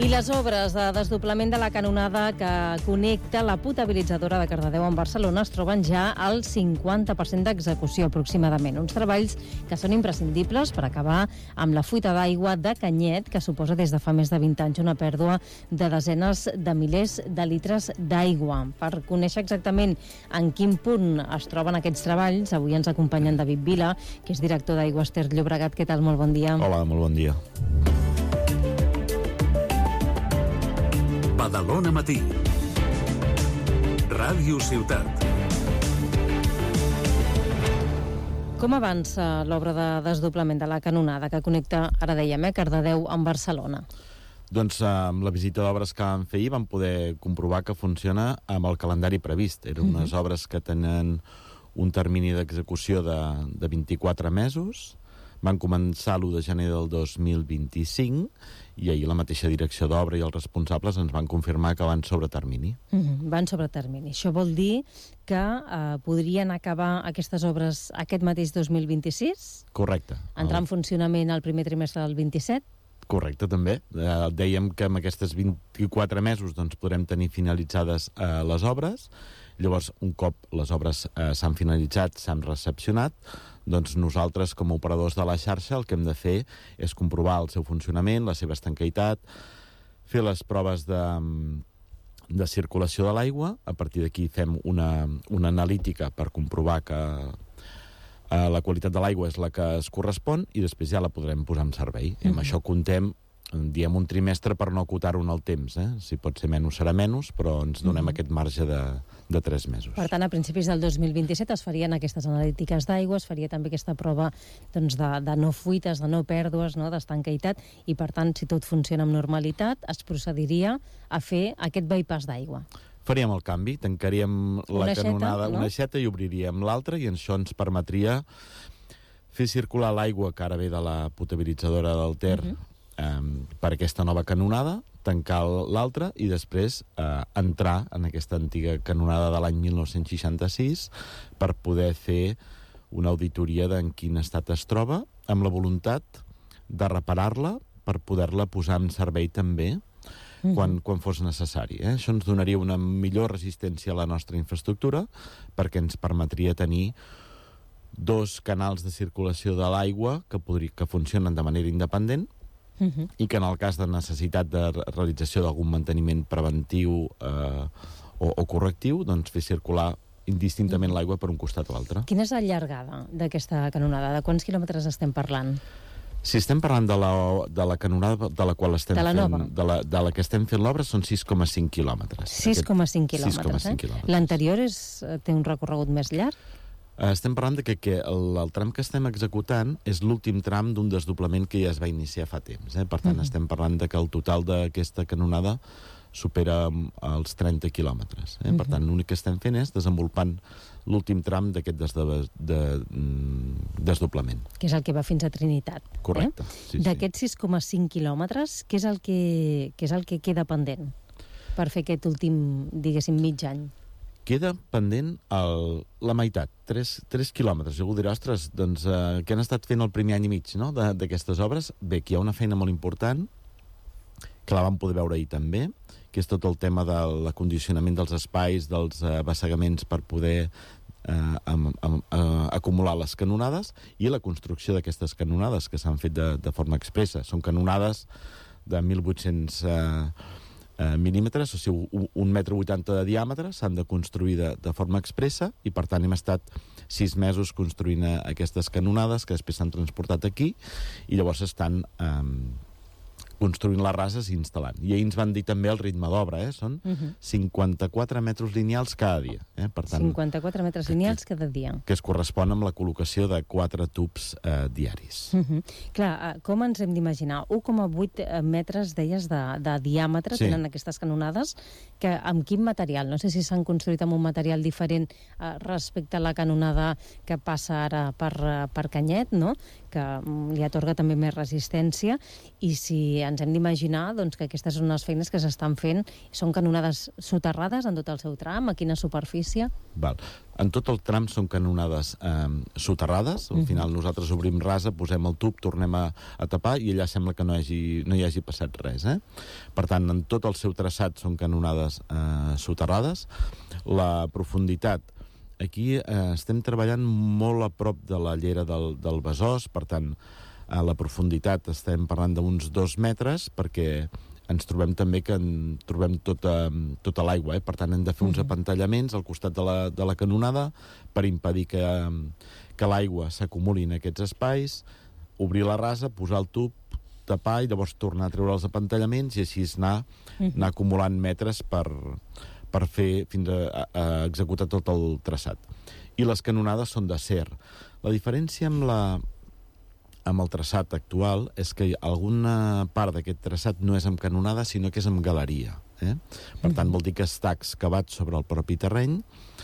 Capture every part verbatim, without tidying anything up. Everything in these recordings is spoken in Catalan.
I les obres de desdoblament de la canonada que connecta la potabilitzadora de Cardedeu amb Barcelona es troben ja al cinquanta per cent d'execució aproximadament. Uns treballs que són imprescindibles per acabar amb la fuita d'aigua de Canyet, que suposa des de fa més de vint anys una pèrdua de desenes de milers de litres d'aigua. Per conèixer exactament en quin punt es troben aquests treballs, avui ens acompanya en David Vila, que és director d'Aigües Ter Llobregat. Què tal? Molt bon dia. Hola, molt bon dia. Badalona Matí. Ràdio Ciutat. Com avança l'obra de desdoblament de la canonada que connecta, ara dèiem, eh, Cardedeu amb Barcelona? Doncs amb la visita d'obres que vam fer ahir vam poder comprovar que funciona amb el calendari previst. Eren Uh-huh. unes obres que tenen un termini d'execució de, de vint-i-quatre mesos. Van començar l'u de gener del dos mil vint-i-cinc i ahir la mateixa direcció d'obra i els responsables ens van confirmar que van sobre termini. Uh-huh. Van sobre termini. Això vol dir que eh, podrien acabar aquestes obres aquest mateix dos mil vint-i-sis? Correcte. Entrar en funcionament al primer trimestre del vint-i-set? Correcte, també. Eh, dèiem que amb aquests vint-i-quatre mesos doncs, podrem tenir finalitzades eh, les obres. Llavors, un cop les obres eh, s'han finalitzat, s'han recepcionat, doncs nosaltres, com a operadors de la xarxa, el que hem de fer és comprovar el seu funcionament, la seva estanquitat, fer les proves de, de circulació de l'aigua. A partir d'aquí fem una, una analítica per comprovar que eh, la qualitat de l'aigua és la que es correspon i després ja la podrem posar en servei. Mm-hmm. I amb això contem, diem un trimestre per no acotar-ho en el temps, eh? Si pot ser menys serà menys, però ens donem mm-hmm. aquest marge de, de tres mesos. Per tant, a principis del dos mil vint-i-set es farien aquestes analítiques d'aigua, es faria també aquesta prova doncs, de, de no fuites, de no pèrdues, no? D'estanquitat, i per tant, si tot funciona amb normalitat, es procediria a fer aquest bypass d'aigua. Faríem el canvi, tancaríem la Una canonada, aixeta, no? una aixeta, i obriríem l'altra, i això ens permetria fer circular l'aigua que ara ve de la potabilitzadora del Ter uh-huh. eh, per aquesta nova canonada, tancar l'altra i després eh, entrar en aquesta antiga canonada de l'any mil nou-cents seixanta-sis per poder fer una auditoria d'en quin estat es troba, amb la voluntat de reparar-la per poder-la posar en servei també uh-huh. quan, quan fos necessari. Eh? Això ens donaria una millor resistència a la nostra infraestructura perquè ens permetria tenir dos canals de circulació de l'aigua que, podri, que funcionen de manera independent uh-huh. i que en el cas de necessitat de realització d'algun manteniment preventiu eh, o, o correctiu, doncs fer circular indistintament uh-huh. l'aigua per un costat o l'altre. Quina és la llargada d'aquesta canonada? De quants quilòmetres estem parlant? Si estem parlant de la, de la canonada de la qual estem de la fent, nova. de la, de la que estem fent l'obra, són sis coma cinc quilòmetres. sis coma cinc quilòmetres, eh? quilòmetres. L'anterior és, té un recorregut més llarg? Estem parlant de que, que el, el tram que estem executant és l'últim tram d'un desdoblament que ja es va iniciar fa temps. Eh? Per tant, uh-huh. estem parlant de que el total d'aquesta canonada supera els trenta quilòmetres. Eh? Uh-huh. Per tant, l'únic que estem fent és desenvolupant l'últim tram d'aquest des de, de, de, desdoblament. Que és el que va fins a Trinitat. Correcte. Eh? Sí, D'aquests sis coma cinc quilòmetres, què és, el que, què és el que queda pendent per fer aquest últim, diguéssim, mig any? Queda pendent el, la meitat, tres quilòmetres. Jo algú dirà, ostres, doncs, eh, què han estat fent el primer any i mig, no?, d'aquestes obres? Bé, aquí hi ha una feina molt important, que la vam poder veure ahir també, que és tot el tema de l'acondicionament dels espais, dels eh, bassegaments per poder eh, am, am, eh, acumular les canonades, i la construcció d'aquestes canonades que s'han fet de, de forma expressa. Són canonades de mil vuit-cents eh, Uh, mil·límetres, o sigui, un, un metre vuitanta de diàmetre, s'han de construir de, de forma expressa, i per tant hem estat sis mesos construint uh, aquestes canonades que després s'han transportat aquí i llavors estan um, construint les rases i instal·lant. I ahir ens van dir també el ritme d'obra, eh? Són uh-huh. cinquanta-quatre metres lineals cada dia. Eh? Per tant, cinquanta-quatre metres lineals cada dia. Que es correspon amb la col·locació de quatre tubs eh, diaris. Uh-huh. Clar, com ens hem d'imaginar? u coma vuit metres, deies, de, de diàmetre sí. tenen aquestes canonades, que amb quin material? No sé si s'han construït amb un material diferent eh, respecte a la canonada que passa ara per, per Canyet, no? que li atorga també més resistència, i si ens hem d'imaginar doncs, que aquestes són unes feines que s'estan fent, són canonades soterrades en tot el seu tram, a quina superfície? Val. En tot el tram són canonades eh, soterrades, al final nosaltres obrim rasa, posem el tub, tornem a, a tapar i allà sembla que no hi hagi, no hi hagi passat res. Eh? Per tant, en tot el seu traçat són canonades eh, soterrades. La profunditat, aquí eh, estem treballant molt a prop de la llera del, del Besòs, per tant, a la profunditat estem parlant d'uns dos metres, perquè ens trobem també que en trobem tota, tota l'aigua, eh? Per tant hem de fer uns apantallaments al costat de la, de la canonada per impedir que, que l'aigua s'acumuli en aquests espais, obrir la rasa, posar el tub, tapar i llavors tornar a treure els apantallaments i així anar, anar acumulant metres per, per fer fins a, a, a executar tot el traçat. I les canonades són d'acer. La diferència amb la amb el traçat actual és que alguna part d'aquest traçat no és amb canonada, sinó que és amb galeria. Eh? Per tant, vol dir que està excavat sobre el propi terreny,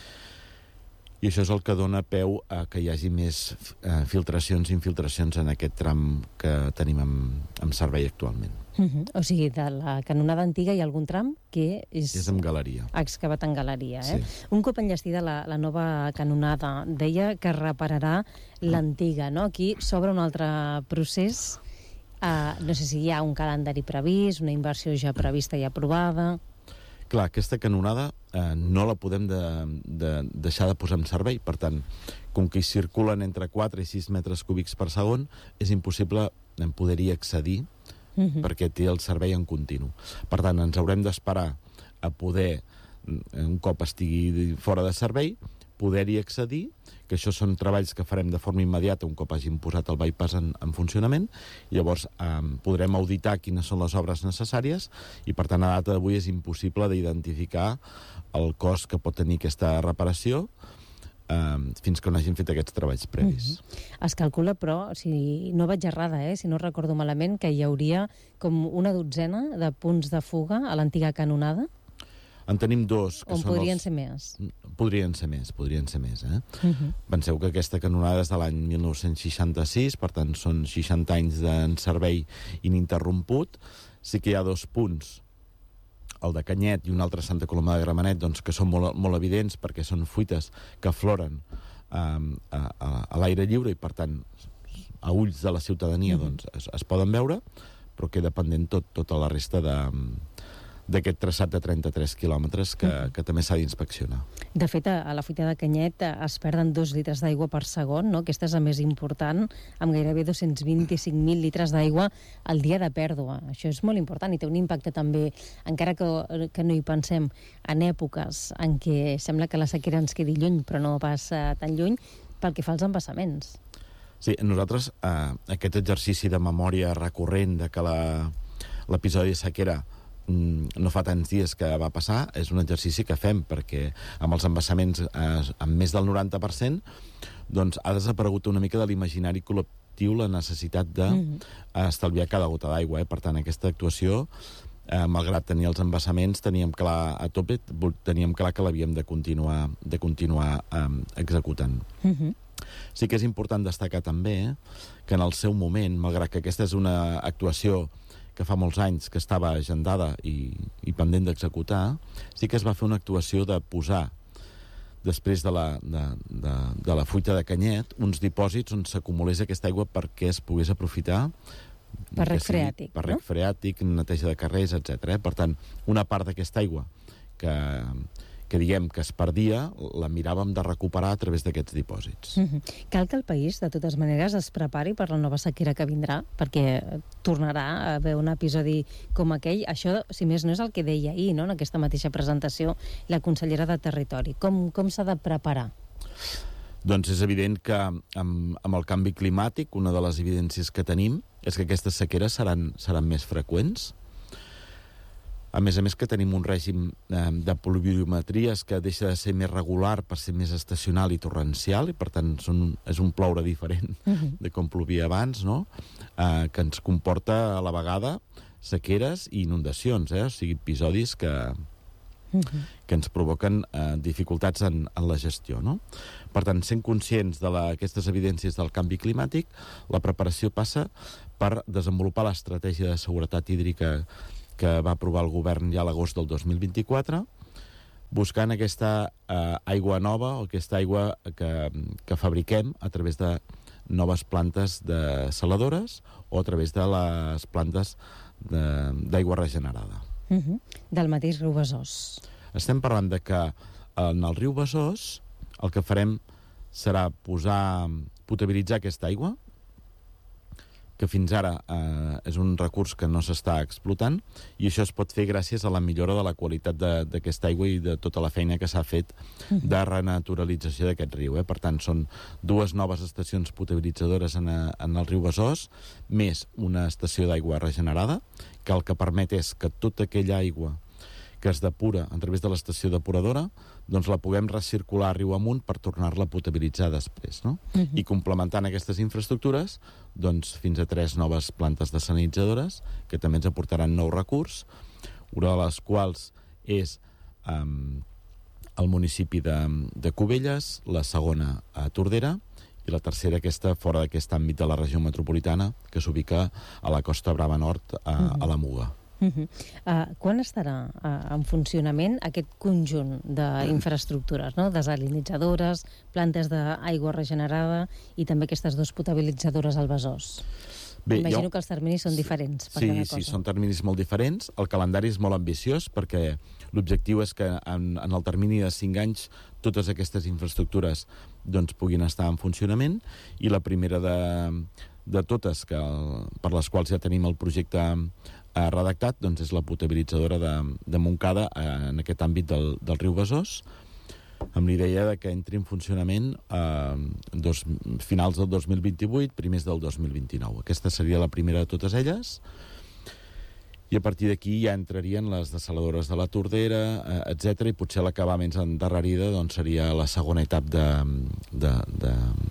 i això és el que dona peu a que hi hagi més eh, filtracions i infiltracions en aquest tram que tenim en, en servei actualment. Uh -huh. O sigui, de la canonada antiga hi ha algun tram que és, és en galeria. excavat en galeria. Eh? Sí. Un cop enllestida la, la nova canonada, deia que repararà l'antiga, no? Aquí s'obre un altre procés. Uh, no sé si hi ha un calendari previst, una inversió ja prevista i aprovada. Clar, aquesta canonada eh, no la podem de, de deixar de posar en servei. Per tant, com que hi circulen entre quatre i sis metres cúbics per segon, és impossible poder-hi accedir uh-huh. perquè té el servei en continu. Per tant, ens haurem d'esperar a poder, un cop estigui fora de servei, poder-hi accedir, que això són treballs que farem de forma immediata un cop hagin posat el bypass en, en funcionament, i llavors eh, podrem auditar quines són les obres necessàries, i per tant a data d'avui és impossible d'identificar el cost que pot tenir aquesta reparació eh, fins que no hagin fet aquests treballs previs. Mm-hmm. Es calcula, però, si no vaig errada, eh, si no recordo malament, que hi hauria com una dotzena de punts de fuga a l'antiga canonada? En tenim dos. Que On són podrien els... ser més? Podrien ser més, podrien ser més. Eh? Uh-huh. Penseu que aquesta canonada és de l'any mil nou-cents seixanta-sis, per tant són seixanta anys de servei ininterromput. Sí que hi ha dos punts, el de Canyet i un altre Santa Coloma de Gramenet, doncs, que són molt, molt evidents perquè són fuites que afloren eh, a, a, a l'aire lliure i, per tant, a ulls de la ciutadania uh-huh. doncs, es, es poden veure, però queda pendent tot, tota la resta de... d'aquest traçat de trenta-tres quilòmetres que, que també s'ha d'inspeccionar. De fet, a la fuita de Canyet es perden dos litres d'aigua per segon, no? Aquesta és la més important, amb gairebé dos-cents vint-i-cinc mil litres d'aigua al dia de pèrdua. Això és molt important i té un impacte també, encara que, que no hi pensem, en èpoques en què sembla que la sequera ens quedi lluny, però no passa tan lluny, pel que fa als embassaments. Sí, nosaltres eh, aquest exercici de memòria recurrent de que l'episodi de sequera no fa tants dies que va passar, és un exercici que fem perquè amb els embassaments eh, amb més del noranta per cent doncs ha desaparegut una mica de l'imaginari col·lectiu la necessitat d'estalviar mm-hmm. cada gota d'aigua. Eh? Per tant, aquesta actuació, eh, malgrat tenir els embassaments, teníem clar a tope, teníem clar que l'havíem de continuar, de continuar eh, executant. Mm-hmm. Sí que és important destacar també eh, que en el seu moment, malgrat que aquesta és una actuació que fa molts anys que estava agendada i, i pendent d'executar, sí que es va fer una actuació de posar, després de la, de, de, de la fuita de Canyet, uns dipòsits on s'acumulés aquesta aigua perquè es pogués aprofitar per rec freàtic, per rec freàtic, neteja de carrers, etcètera. Per tant, una part d'aquesta aigua que, que diguem que es perdia, la miràvem de recuperar a través d'aquests dipòsits. Mm-hmm. Cal que el país, de totes maneres, es prepari per la nova sequera que vindrà, perquè tornarà a haver un episodi com aquell. Això, si més no, és el que deia ahir, no?, en aquesta mateixa presentació, la consellera de Territori. Com, com s'ha de preparar? Doncs és evident que amb, amb el canvi climàtic, una de les evidències que tenim és que aquestes sequeres seran, seran més freqüents. A més a més que tenim un règim eh, de pluviometries que deixa de ser més regular per ser més estacional i torrencial, i per tant són, és un ploure diferent uh-huh. de com plovia abans, no? Eh, que ens comporta a la vegada sequeres i inundacions, eh? O sigui, episodis que, uh-huh. que ens provoquen eh, dificultats en, en la gestió, no? Per tant, sent conscients d'aquestes evidències del canvi climàtic, la preparació passa per desenvolupar l'estratègia de seguretat hídrica que va aprovar el govern ja a l'agost del dos mil vint-i-quatre, buscant aquesta eh, aigua nova, o aquesta aigua que, que fabriquem a través de noves plantes desaladores o a través de les plantes d'aigua regenerada. Uh-huh. Del mateix riu Besòs. Estem parlant de que en el riu Besòs el que farem serà posar, potabilitzar aquesta aigua, que fins ara eh, és un recurs que no s'està explotant, i això es pot fer gràcies a la millora de la qualitat d'aquesta aigua i de tota la feina que s'ha fet de renaturalització d'aquest riu. Eh? Per tant, són dues noves estacions potabilitzadores en, a, en el riu Besòs, més una estació d'aigua regenerada, que el que permet és que tota aquella aigua que es depura a través de l'estació depuradora, doncs la puguem recircular riu amunt per tornar-la a potabilitzar després, no? Uh-huh. I complementant aquestes infraestructures, doncs fins a tres noves plantes desalinitzadores que també ens aportaran nou recurs, una de les quals és um, el municipi de, de Cubelles, la segona a Tordera, i la tercera aquesta fora d'aquest àmbit de la regió metropolitana, que s'ubica a la Costa Brava Nord, a, uh-huh. a la Muga. Uh-huh. Uh, quan estarà uh, en funcionament aquest conjunt d'infraestructures, no? Desalinitzadores, plantes d'aigua regenerada i també aquestes dues potabilitzadores al Besòs? Bé, Imagino jo... que els terminis són diferents per sí, cada cosa. Sí, són terminis molt diferents. El calendari és molt ambiciós perquè l'objectiu és que en, en el termini de cinc anys totes aquestes infraestructures doncs, puguin estar en funcionament, i la primera de, de totes que, per les quals ja tenim el projecte eh, redactat doncs és la potabilitzadora de, de Montcada eh, en aquest àmbit del, del riu Besòs, amb l'idea de que entri en funcionament eh, dos, finals del dos mil vint-i-vuit, primers del dos mil vint-i-nou. Aquesta seria la primera de totes elles, i a partir d'aquí ja entrarien les desaladores de la Tordera, eh, etcètera, i potser la que va més endarrerida doncs, seria la segona etapa de, de, de,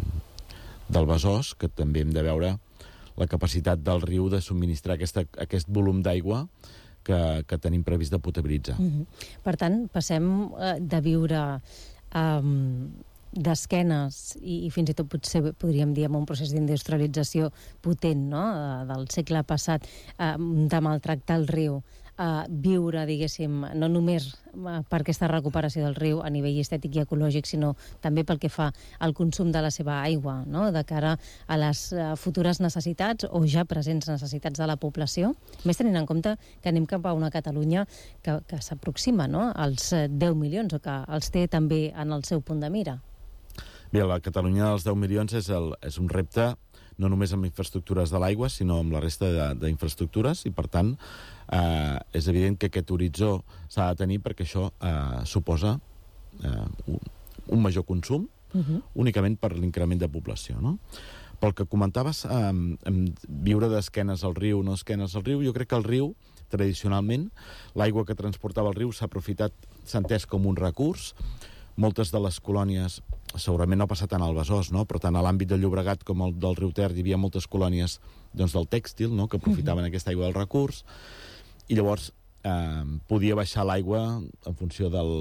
del Besòs, que també hem de veure la capacitat del riu de subministrar aquesta, aquest volum d'aigua que, que tenim previst de potabilitzar. Mm-hmm. Per tant, passem eh, de viure um, d'esquenes i, i fins i tot potser podríem dir amb un procés d'industrialització potent, no?, del segle passat, eh, de maltractar el riu, a viure, diguéssim, no només per aquesta recuperació del riu a nivell estètic i ecològic, sinó també pel que fa al consum de la seva aigua, no?, de cara a les futures necessitats o ja presents necessitats de la població, més tenint en compte que anem cap a una Catalunya que, que s'aproxima, no?, als deu milions, o que els té també en el seu punt de mira. Bé, la Catalunya dels deu milions és, el, és un repte no només amb infraestructures de l'aigua, sinó amb la resta d'infraestructures, i per tant eh, és evident que aquest horitzó s'ha de tenir perquè això eh, suposa eh, un, un major consum, uh-huh. únicament per l'increment de població, no? Pel que comentaves, eh, viure d'esquenes al riu, no esquenes al riu, jo crec que el riu, tradicionalment, l'aigua que transportava el riu s'ha aprofitat, s'ha entès com un recurs. Moltes de les colònies, segurament no ha passat tant al Besòs, no?, però tant a l'àmbit del Llobregat com el del riu Ter hi havia moltes colònies doncs, del tèxtil, no?, que aprofitaven uh-huh. aquesta aigua del recurs, i llavors eh, podia baixar l'aigua en funció del,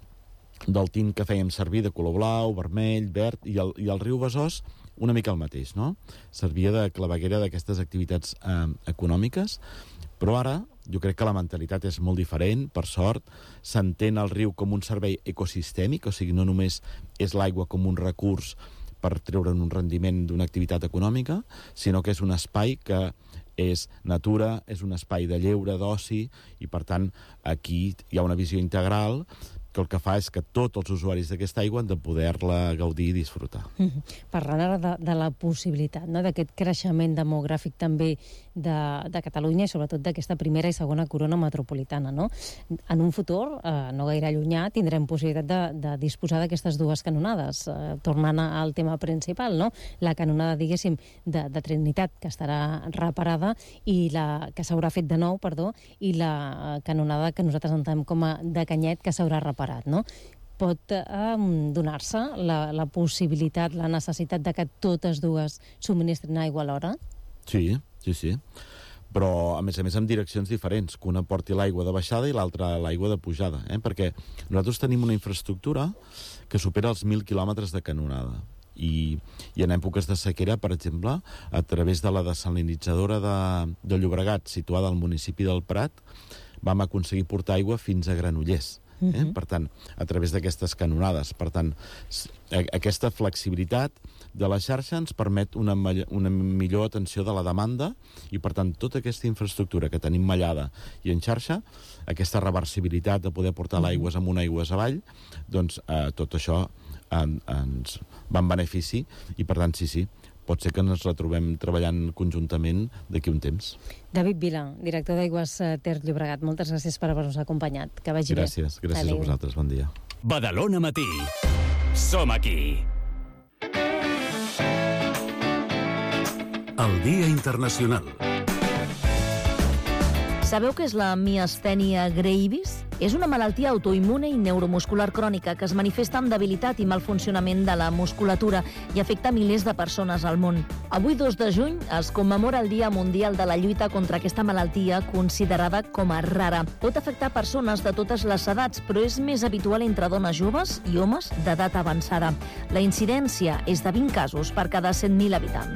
del tint que fèiem servir, de color blau, vermell, verd, i el, i el riu Besòs una mica el mateix, no? Servia de claveguera d'aquestes activitats eh, econòmiques, però ara jo crec que la mentalitat és molt diferent, per sort. S'entén el riu com un servei ecosistèmic, o sigui, no només és l'aigua com un recurs per treure'n un rendiment d'una activitat econòmica, sinó que és un espai que és natura, és un espai de lleure, d'oci, i per tant aquí hi ha una visió integral que el que fa és que tots els usuaris d'aquesta aigua han de poder-la gaudir i disfrutar. Mm-hmm. Parlant ara de, de la possibilitat, no?, d'aquest creixement demogràfic també de, de Catalunya i sobretot d'aquesta primera i segona corona metropolitana, no? En un futur, eh, no gaire llunyà, tindrem possibilitat de, de disposar d'aquestes dues canonades, eh, tornant al tema principal, no? La canonada, diguéssim, de, de Trinitat, que estarà reparada, i la que s'haurà fet de nou, perdó, i la canonada que nosaltres entenem com a de Canyet, que s'haurà reparat, no? Pot eh, donar-se la, la possibilitat, la necessitat de que totes dues subministrin aigua alhora? Sí, sí, sí. però, a més a més, amb direccions diferents, que una porti l'aigua de baixada i l'altra l'aigua de pujada, eh? Perquè nosaltres tenim una infraestructura que supera els mil quilòmetres de canonada. I, i en èpoques de sequera, per exemple, a través de la desalinitzadora de, de Llobregat, situada al municipi del Prat, vam aconseguir portar aigua fins a Granollers. Eh? Uh-huh. Per tant, a través d'aquestes canonades. Per tant, aquesta flexibilitat de la xarxa ens permet una, una millor atenció de la demanda i, per tant, tota aquesta infraestructura que tenim mallada i en xarxa, aquesta reversibilitat de poder portar l'aigües amunt, aigües avall, doncs eh, tot això en, ens va en benefici i, per tant, sí, sí, pot ser que ens retrobem treballant conjuntament d'aquí un temps. David Vila, director d'Aigües Ter Llobregat, moltes gràcies per haver-nos acompanyat. Que vagi gràcies, bé. Gràcies Adeu. A vosaltres, bon dia. Badalona Matí. Som aquí. El Dia Internacional. Sabeu què és la miastènia gravis? És una malaltia autoimmune i neuromuscular crònica que es manifesta amb debilitat i malfuncionament de la musculatura i afecta milers de persones al món. Avui, dos de juny, es commemora el Dia Mundial de la Lluita contra aquesta malaltia considerada com a rara. Pot afectar persones de totes les edats, però és més habitual entre dones joves i homes d'edat avançada. La incidència és de vint casos per cada cent mil habitants.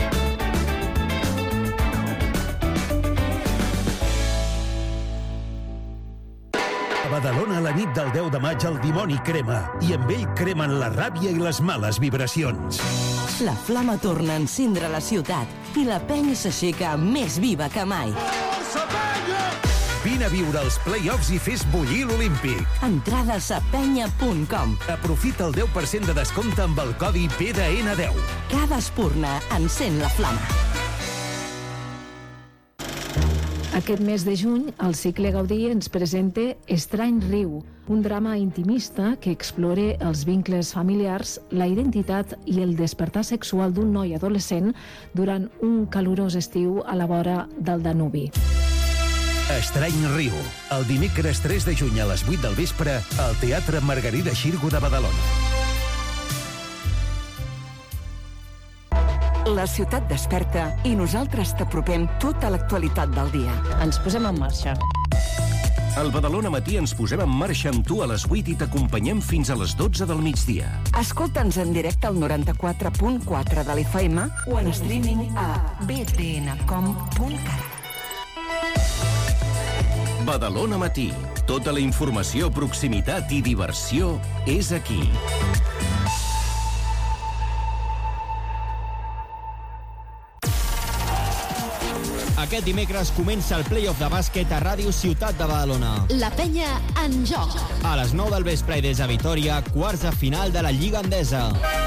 A Badalona, la nit del deu de maig, el dimoni crema, i amb ell cremen la ràbia i les males vibracions. La flama torna a encendre la ciutat i la penya s'aixeca més viva que mai. Vine a viure els play-offs i fes bullir l'Olímpic. Entrades a penya punt com. Aprofita el deu per cent de descompte amb el codi P D N deu. Cada espurna encén la flama. Aquest mes de juny, el cicle Gaudí ens presenta Estrany riu, un drama intimista que explora els vincles familiars, la identitat i el despertar sexual d'un noi adolescent durant un calorós estiu a la vora del Danubi. Estrany riu, el dimecres tres de juny a les vuit del vespre al Teatre Margarida Xirgu de Badalona. La ciutat desperta i nosaltres t'apropem tota l'actualitat del dia. Ens posem en marxa. Al Badalona Matí ens posem en marxa amb tu a les vuit i t'acompanyem fins a les dotze del migdia. Escolta'ns en directe al noranta-quatre punt quatre de l'F M o en streaming a b t n com punt cat. Badalona Matí. Tota la informació, proximitat i diversió és aquí. Aquest dimecres comença el play-off de bàsquet a Ràdio Ciutat de Badalona. La penya en joc. A les nou del vespre i des de Vitòria, quarts de final de la Lliga Endesa.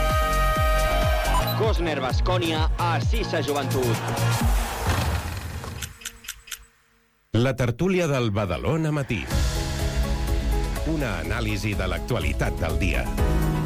Cosner Baskonia a Sisa Joventut. La tertúlia del Badalona Matí. Una anàlisi de l'actualitat del dia.